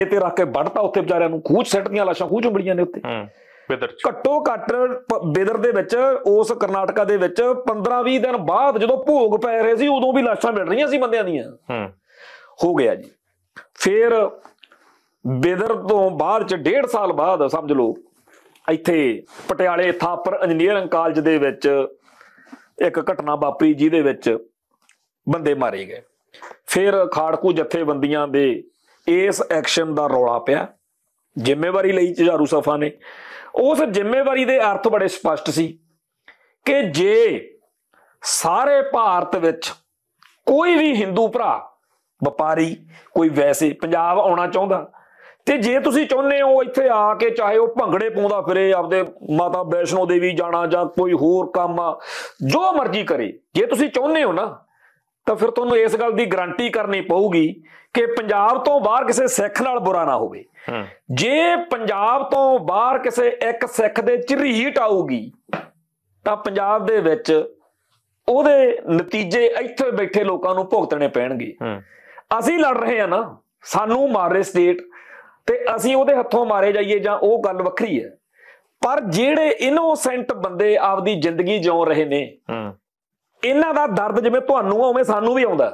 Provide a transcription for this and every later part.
ਤੇ ਰੱਖ ਕੇ ਵੱਢਤਾ, ਉੱਥੇ ਵਿਚਾਰਿਆਂ ਨੂੰ ਖੂਹ 'ਚ ਸਿੱਟਦੀਆਂ ਲਾਸ਼ਾਂ, ਖੂਹ 'ਚੋਂ ਮਿਲੀਆਂ ਨੇ ਉੱਤੇ। ਘੱਟੋ ਘੱਟ ਬਿਦਰ ਦੇ ਵਿੱਚ, ਉਸ ਕਰਨਾਟਕਾ ਦੇ ਵਿੱਚ 15-20 ਦਿਨ ਬਾਅਦ ਜਦੋਂ ਭੋਗ ਪੈ ਰਹੇ ਸੀ, ਉਦੋਂ ਵੀ ਲਾਸ਼ਾਂ ਮਿਲ ਰਹੀਆਂ ਸੀ ਬੰਦਿਆਂ ਦੀਆਂ। ਹੋ ਗਿਆ ਜੀ। ਫਿਰ ਬਿਦਰ ਤੋਂ ਬਾਅਦ ਚ 1.5 ਸਾਲ ਬਾਅਦ ਸਮਝ ਲਓ ਇੱਥੇ ਪਟਿਆਲੇ ਥਾਪਰ ਇੰਜੀਨੀਅਰਿੰਗ ਕਾਲਜ ਦੇ ਵਿੱਚ ਇੱਕ ਘਟਨਾ ਵਾਪਰੀ, ਜਿਹਦੇ ਵਿੱਚ ਬੰਦੇ ਮਾਰੇ ਗਏ। ਫਿਰ ਖਾੜਕੂ ਜਥੇਬੰਦੀਆਂ ਦੇ ਇਸ ਐਕਸ਼ਨ ਦਾ ਰੌਲਾ ਪਿਆ, ਜ਼ਿੰਮੇਵਾਰੀ ਲਈ ਝਾੜੂ ਸਫਾ ਨੇ। ਉਸ ਜ਼ਿੰਮੇਵਾਰੀ ਦੇ ਅਰਥ ਬੜੇ ਸਪਸ਼ਟ ਸੀ ਕਿ ਜੇ ਸਾਰੇ ਭਾਰਤ ਵਿੱਚ ਕੋਈ ਵੀ ਹਿੰਦੂ ਭਰਾ, ਵਪਾਰੀ, ਕੋਈ ਵੈਸੇ ਪੰਜਾਬ ਆਉਣਾ ਚਾਹੁੰਦਾ, ਤੇ ਜੇ ਤੁਸੀਂ ਚਾਹੁੰਦੇ ਹੋ ਇੱਥੇ ਆ ਕੇ, ਚਾਹੇ ਉਹ ਭੰਗੜੇ ਪਾਉਂਦਾ ਫਿਰੇ, ਆਪਦੇ ਮਾਤਾ ਵੈਸ਼ਨੋ ਦੇਵੀ ਜਾਣਾ ਜਾਂ ਕੋਈ ਹੋਰ ਕੰਮ ਆ, ਜੋ ਮਰਜ਼ੀ ਕਰੇ, ਜੇ ਤੁਸੀਂ ਚਾਹੁੰਦੇ ਹੋ ਨਾ, ਤਾਂ ਫਿਰ ਤੁਹਾਨੂੰ ਇਸ ਗੱਲ ਦੀ ਗਾਰੰਟੀ ਕਰਨੀ ਪਊਗੀ ਕਿ ਪੰਜਾਬ ਤੋਂ ਬਾਹਰ ਕਿਸੇ ਸਿੱਖ ਨਾਲ ਬੁਰਾ ਨਾ ਹੋਵੇ। ਜੇ ਪੰਜਾਬ ਤੋਂ ਬਾਹਰ ਕਿਸੇ ਇੱਕ ਸਿੱਖ ਦੇ ਝਰੀਟ ਆਊਗੀ ਤਾਂ ਪੰਜਾਬ ਦੇ ਵਿੱਚ ਉਹਦੇ ਨਤੀਜੇ ਇੱਥੇ ਬੈਠੇ ਲੋਕਾਂ ਨੂੰ ਭੁਗਤਣੇ ਪੈਣਗੇ। ਅਸੀਂ ਲੜ ਰਹੇ ਹਾਂ ਨਾ, ਸਾਨੂੰ ਮਾਰ ਰਹੇ ਸਟੇਟ, ਤੇ ਅਸੀਂ ਉਹਦੇ ਹੱਥੋਂ ਮਾਰੇ ਜਾਈਏ ਜਾਂ ਉਹ ਗੱਲ ਵੱਖਰੀ ਹੈ, ਪਰ ਜਿਹੜੇ ਇਨੋਸੈਂਟ ਬੰਦੇ ਆਪਦੀ ਜ਼ਿੰਦਗੀ ਜਿਉ ਰਹੇ ਨੇ, ਇਹਨਾਂ ਦਾ ਦਰਦ ਜਿਵੇਂ ਤੁਹਾਨੂੰ ਉਵੇਂ ਸਾਨੂੰ ਵੀ ਆਉਂਦਾ।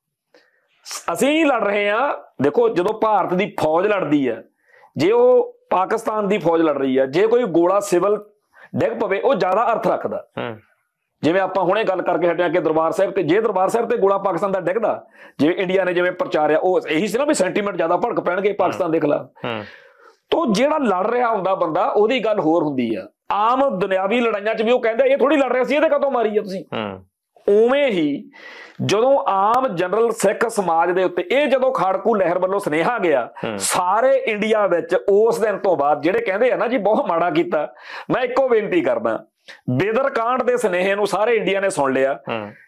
ਅਸੀਂ ਲੜ ਰਹੇ ਹਾਂ। ਦੇਖੋ, ਜਦੋਂ ਭਾਰਤ ਦੀ ਫੌਜ ਲੜਦੀ ਹੈ, ਜੇ ਉਹ ਪਾਕਿਸਤਾਨ ਦੀ ਫੌਜ ਲੜ ਰਹੀ ਹੈ, ਜੇ ਕੋਈ ਗੋਲਾ ਸਿਵਲ ਡਿੱਗ ਪਵੇ, ਉਹ ਜ਼ਿਆਦਾ ਅਰਥ ਰੱਖਦਾ। ਜਿਵੇਂ ਆਪਾਂ ਹੁਣੇ ਗੱਲ ਕਰਕੇ ਹਟਿਆ ਕਿ ਦਰਬਾਰ ਸਾਹਿਬ ਤੇ, ਜੇ ਦਰਬਾਰ ਸਾਹਿਬ ਤੇ ਗੋਲਾ ਪਾਕਿਸਤਾਨ ਦਾ ਡਿੱਗਦਾ, ਜਿਵੇਂ ਇੰਡੀਆ ਨੇ ਜਿਵੇਂ ਪ੍ਰਚਾਰਿਆ, ਉਹ ਇਹੀ ਸੀ ਨਾ ਵੀ ਸੈਂਟੀਮੈਂਟ ਜ਼ਿਆਦਾ ਭੜਕ ਪੈਣਗੇ ਪਾਕਿਸਤਾਨ ਦੇ ਖਿਲਾਫ। ਤੋ ਜਿਹੜਾ ਲੜ ਰਿਹਾ ਹੁੰਦਾ ਬੰਦਾ, ਉਹਦੀ ਗੱਲ ਹੋਰ ਹੁੰਦੀ ਆ। ਆਮ ਦੁਨਿਆਵੀ ਲੜਾਈਆਂ 'ਚ ਵੀ ਉਹ ਕਹਿੰਦਾ ਇਹ ਥੋੜੀ ਲੜ ਰਿਹਾ ਸੀ, ਇਹਦੇ ਕਦੋਂ ਮਾਰੀ ਆ ਤੁਸੀਂ। ਉਵੇਂ ਹੀ ਜਦੋਂ ਆਮ ਜਨਰਲ ਸਿੱਖ ਸਮਾਜ ਦੇ ਉੱਤੇ ਇਹ ਜਦੋਂ ਖਾੜਕੂ ਲਹਿਰ ਵੱਲੋਂ ਸੁਨੇਹਾ ਗਿਆ ਸਾਰੇ ਇੰਡੀਆ ਵਿੱਚ, ਉਸ ਦਿਨ ਤੋਂ ਬਾਅਦ ਜਿਹੜੇ ਕਹਿੰਦੇ ਆ ਨਾ ਜੀ ਬਹੁਤ ਮਾੜਾ ਕੀਤਾ, ਮੈਂ ਇੱਕੋ ਬੇਨਤੀ ਕਰਦਾ, ਬਿਦਰ ਕਾਂਡ ਦੇ ਸੁਨੇਹੇ ਨੂੰ ਸਾਰੇ ਇੰਡੀਆ ਨੇ ਸੁਣ ਲਿਆ।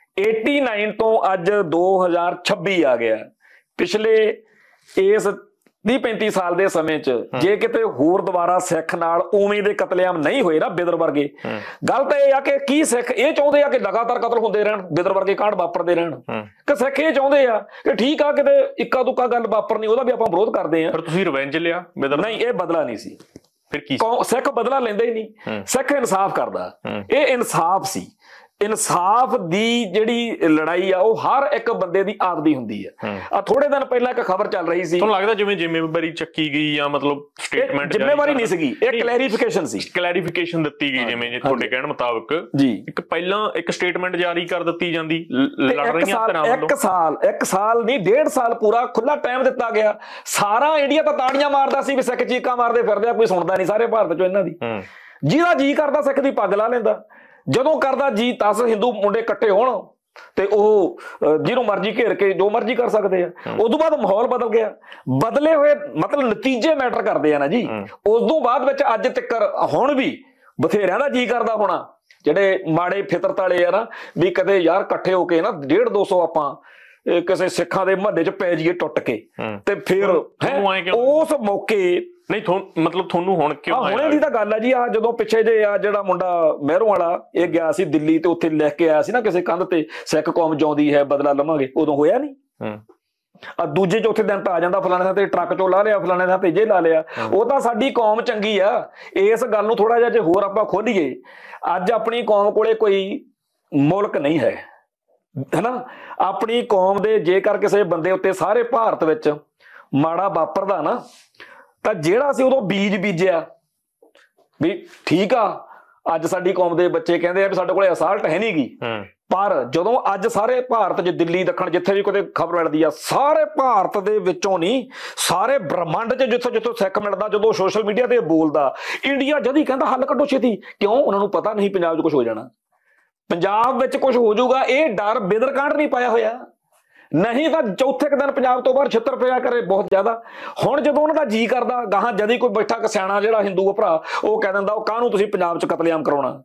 89 ਤੋਂ ਅੱਜ 2026 ਆ ਗਿਆ, ਪਿਛਲੇ ਇਸ 30-35 ਸਾਲ ਦੇ ਸਮੇਂ 'ਚ ਜੇ ਕਿਤੇ ਹੋਰ ਦੁਬਾਰਾ ਸਿੱਖ ਨਾਲ ਉਵੇਂ ਦੇ ਕਤਲੇਆਮ ਨਹੀਂ ਹੋਏ ਨਾ ਬਿਦਰ ਵਰਗੇ, ਗੱਲ ਤਾਂ ਇਹ ਆ ਕਿ ਕੀ ਸਿੱਖ ਇਹ ਚਾਹੁੰਦੇ ਆ ਕਿ ਲਗਾਤਾਰ ਕਤਲ ਹੁੰਦੇ ਰਹਿਣ, ਬਿਦਰ ਵਰਗੇ ਕਾਂਡ ਵਾਪਰਦੇ ਰਹਿਣ, ਕਿ ਸਿੱਖ ਇਹ ਚਾਹੁੰਦੇ ਆ ਕਿ ਠੀਕ ਆ ਕਿਤੇ ਇੱਕਾ ਦੁੱਕਾ ਗੱਲ ਵਾਪਰਨੀ, ਉਹਦਾ ਵੀ ਆਪਾਂ ਵਿਰੋਧ ਕਰਦੇ ਆ। ਪਰ ਤੁਸੀਂ ਰਿਵੈਂਜ ਲਿਆ ਬਿਦਰ? ਨਹੀਂ, ਇਹ ਬਦਲਾ ਨਹੀਂ ਸੀ। ਫਿਰ ਕੀ ਸਿੱਖ ਬਦਲਾ ਲੈਂਦੇ ਹੀ ਨਹੀਂ, ਸਿੱਖ ਇਨਸਾਫ ਕਰਦਾ। ਇਹ ਇਨਸਾਫ ਸੀ। ਇਨਸਾਫ ਦੀ ਜਿਹੜੀ ਲੜਾਈ ਆ ਉਹ ਹਰ ਇੱਕ ਬੰਦੇ ਦੀ ਆਪਦੀ ਹੁੰਦੀ ਹੈ। ਆ ਥੋੜੇ ਦਿਨ ਪਹਿਲਾਂ ਇੱਕ ਖਬਰ ਚੱਲ ਰਹੀ ਸੀ, ਤੁਹਾਨੂੰ ਲੱਗਦਾ ਜਿਵੇਂ ਜ਼ਿੰਮੇਵਾਰੀ ਚੱਕੀ ਗਈ ਜਾਂ ਮਤਲਬ ਸਟੇਟਮੈਂਟ? ਜ਼ਿੰਮੇਵਾਰੀ ਨਹੀਂ ਸੀਗੀ, ਇਹ ਕਲੈਰੀਫਿਕੇਸ਼ਨ ਸੀ। ਕਲੈਰੀਫਿਕੇਸ਼ਨ ਦਿੱਤੀ ਗਈ, ਜਿਵੇਂ ਤੁਹਾਡੇ ਕਹਿਣ ਮੁਤਾਬਕ ਜੀ ਇੱਕ ਪਹਿਲਾਂ ਇੱਕ ਸਟੇਟਮੈਂਟ ਜਾਰੀ ਕਰ ਦਿੱਤੀ ਜਾਂਦੀ ਲੜ ਰਹੀਆਂ ਧਿਰਾਂ ਵੱਲੋਂ। ਇੱਕ ਸਾਲ ਨਹੀਂ, 1.5 ਸਾਲ ਪੂਰਾ ਖੁੱਲਾ ਟਾਈਮ ਦਿੱਤਾ ਗਿਆ। ਸਾਰਾ ਇੰਡੀਆ ਤਾਂ ਤਾੜੀਆਂ ਮਾਰਦਾ ਸੀ ਵੀ ਸਿੱਖ ਚੀਕਾਂ ਮਾਰਦੇ ਫਿਰਦੇ ਆ, ਕੋਈ ਸੁਣਦਾ ਨਹੀਂ ਸਾਰੇ ਭਾਰਤ ਚੋਂ ਇਹਨਾਂ ਦੀ। ਜਿਹਦਾ ਜੀ ਕਰਦਾ ਸਿੱਖ ਦੀ ਪੱਗ ਲਾ ਲੈਂਦਾ, ਜਦੋਂ ਕਰਦਾ ਜੀ 10 ਹਿੰਦੂ ਮੁੰਡੇ ਇਕੱਠੇ ਹੋਣ ਤੇ ਉਹ ਜਿਹਨੂੰ ਮਰਜ਼ੀ ਘੇਰ ਕੇ ਜੋ ਮਰਜ਼ੀ ਕਰ ਸਕਦੇ ਆ। ਉਦੋਂ ਬਾਅਦ ਮਾਹੌਲ ਬਦਲ ਗਿਆ, ਬਦਲੇ ਹੋਏ ਮਤਲਬ ਨਤੀਜੇ ਮੈਟਰ ਕਰਦੇ ਆ ਨਾ ਜੀ। ਉਦੋਂ ਬਾਅਦ ਵਿੱਚ ਅੱਜ ਤੱਕ ਹੁਣ ਵੀ ਬਥੇਰਿਆਂ ਦਾ ਜੀ ਕਰਦਾ ਹੋਣਾ, ਜਿਹੜੇ ਮਾੜੇ ਫਿਤਰਤ ਵਾਲੇ ਆ ਨਾ, ਵੀ ਕਦੇ ਯਾਰ ਇਕੱਠੇ ਹੋ ਕੇ ਨਾ 150-200 ਆਪਾਂ ਕਿਸੇ ਸਿੱਖਾਂ ਦੇ ਮੁਹੱਲੇ 'ਚ ਪੈ ਜਾਈਏ ਟੁੱਟ ਕੇ, ਤੇ ਫਿਰ ਉਸ ਮੌਕੇ ਨਹੀਂ ਮਤਲਬ ਤੁਹਾਨੂੰ ਹੁਣ ਕਿਉਂ? ਹੁਣੇ ਦੀ ਤਾਂ ਗੱਲ ਹੈ ਜੀ। ਆ ਜਦੋਂ ਪਿੱਛੇ ਜੇ ਆ ਜਿਹੜਾ ਮੁੰਡਾ ਮਹਿਰੋਂ ਵਾਲਾ ਇਹ ਗਿਆ ਸੀ ਦਿੱਲੀ, ਤੇ ਉੱਥੇ ਲਿਖ ਕੇ ਆਇਆ ਸੀ ਨਾ ਕਿਸੇ ਕੰਧ ਤੇ, ਸਿੱਖ ਕੌਮ ਜਿਉਂਦੀ ਹੈ ਬਦਲਾ ਲਵਾਂਗੇ, ਉਦੋਂ ਹੋਇਆ ਨਹੀਂ। ਆ ਦੂਜੇ ਚੌਥੇ ਦਿਨ ਤਾਂ ਆ ਜਾਂਦਾ, ਫਲਾਣੇ ਥਾਂ ਤੇ ਟਰੱਕ ਚੋਂ ਲਾ ਲਿਆ, ਫਲਾਣੇ ਥਾਂ ਤੇ ਜੇ ਲਾ ਲਿਆ। ਉਹ ਤਾਂ ਸਾਡੀ ਕੌਮ ਚੰਗੀ ਆ। ਇਸ ਗੱਲ ਨੂੰ ਥੋੜਾ ਜਿਹਾ ਜੇ ਹੋਰ ਆਪਾਂ ਖੋਲੀਏ, ਅੱਜ ਆਪਣੀ ਕੌਮ ਕੋਲੇ ਕੋਈ ਮੁਲਕ ਨਹੀਂ ਹੈ, ਹਨਾ। ਆਪਣੀ ਕੌਮ ਦੇ ਜੇਕਰ ਕਿਸੇ ਬੰਦੇ ਉੱਤੇ ਸਾਰੇ ਭਾਰਤ ਵਿੱਚ ਮਾੜਾ ਵਾਪਰਦਾ ਨਾ, ਤਾਂ ਜਿਹੜਾ ਸੀ ਉਦੋਂ ਬੀਜ ਬੀਜਿਆ ਵੀ ਠੀਕ ਆ, ਅੱਜ ਸਾਡੀ ਕੌਮ ਦੇ ਬੱਚੇ ਕਹਿੰਦੇ ਆ ਵੀ ਸਾਡੇ ਕੋਲੇ ਅਸਾਲਟ ਹੈ ਨੀ ਗੀ, ਪਰ ਜਦੋਂ ਅੱਜ ਸਾਰੇ ਭਾਰਤ 'ਚ ਦਿੱਲੀ ਦੱਖਣ ਜਿੱਥੇ ਵੀ ਕਿਤੇ ਖਬਰ ਮਿਲਦੀ ਆ, ਸਾਰੇ ਭਾਰਤ ਦੇ ਵਿੱਚੋਂ ਨਹੀਂ ਸਾਰੇ ਬ੍ਰਹਮੰਡ 'ਚ ਜਿੱਥੋਂ ਜਿੱਥੋਂ ਸਿੱਖ ਮਿਲਦਾ, ਜਦੋਂ ਸੋਸ਼ਲ ਮੀਡੀਆ ਤੇ ਬੋਲਦਾ, ਇੰਡੀਆ ਜਦੀ ਕਹਿੰਦਾ ਹੱਲ ਕੱਢੋ ਛੇਤੀ। ਕਿਉਂ? ਉਹਨਾਂ ਨੂੰ ਪਤਾ ਨਹੀਂ ਪੰਜਾਬ 'ਚ ਕੁਝ ਹੋ ਜਾਣਾ, ਪੰਜਾਬ ਵਿੱਚ ਕੁਝ ਹੋ ਜਾਊਗਾ। ਇਹ ਡਰ ਬਿਦਰ ਕਾਂਡ ਨਹੀਂ ਪਾਇਆ ਹੋਇਆ, ਨਹੀਂ ਤਾਂ ਚੌਥੇ ਕੁ ਦਿਨ ਪੰਜਾਬ ਤੋਂ ਬਾਹਰ ਛਿੱਤਰ ਪਿਆ ਕਰੇ ਬਹੁਤ ਜ਼ਿਆਦਾ। ਹੁਣ ਜਦੋਂ ਉਹਨਾਂ ਦਾ ਜੀ ਕਰਦਾ, ਗਾਹਾਂ ਜਦੀ ਕੋਈ ਬੈਠਾ ਕਸਿਆਣਾ ਜਿਹੜਾ ਹਿੰਦੂ ਭਰਾ, ਉਹ ਕਹਿ ਦਿੰਦਾ ਉਹ ਕਾਹਨੂੰ ਤੁਸੀਂ ਪੰਜਾਬ 'ਚ ਕਤਲੇਆਮ ਕਰਾਉਣਾ।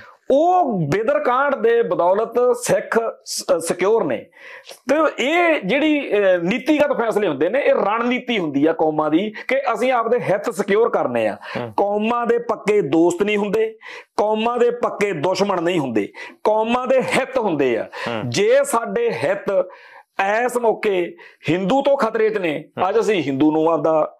ਉਹ ਬਿਦਰ ਕਾਂਡ ਦੇ ਬਦੌਲਤ ਸਿੱਖ ਸਿਕਿਉਰ ਨੇ। ਤੇ ਇਹ ਜਿਹੜੀ ਨੀਤੀਗਤ ਫੈਸਲੇ ਹੁੰਦੇ ਨੇ, ਇਹ ਰਣਨੀਤੀ ਹੁੰਦੀ ਆ ਕੌਮਾਂ ਦੀ ਕਿ ਅਸੀਂ ਆਪਦੇ ਹਿੱਤ ਸਿਕਿਉਰ ਕਰਨੇ ਆ। ਕੌਮਾਂ ਦੇ ਪੱਕੇ ਦੋਸਤ ਨਹੀਂ ਹੁੰਦੇ, ਕੌਮਾਂ ਦੇ ਪੱਕੇ ਦੁਸ਼ਮਣ ਨਹੀਂ ਹੁੰਦੇ, ਕੌਮਾਂ ਦੇ ਹਿੱਤ ਹੁੰਦੇ ਆ। ਜੇ ਸਾਡੇ ਹਿੱਤ ਇਸ ਮੌਕੇ ਹਿੰਦੂ ਤੋਂ ਖਤਰੇ 'ਚ ਨੇ, ਅੱਜ ਅਸੀਂ ਹਿੰਦੂ ਨੂੰ ਆਪਦਾ